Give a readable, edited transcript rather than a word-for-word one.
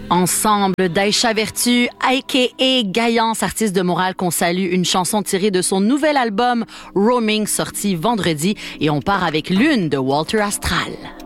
Ensemble, Daïcha Vertu, a.k.a. Gaillance, artiste de Montréal qu'on salue, une chanson tirée de son nouvel album Roaming, sorti vendredi. Et on part avec Lune de Walter Astral.